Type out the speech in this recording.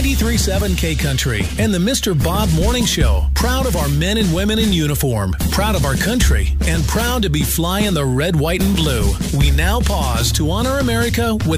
93.7 K Country and the Mr. Bob Morning Show. Proud of our men and women in uniform, proud of our country, and proud to be flying the red, white, and blue. We now pause to honor America with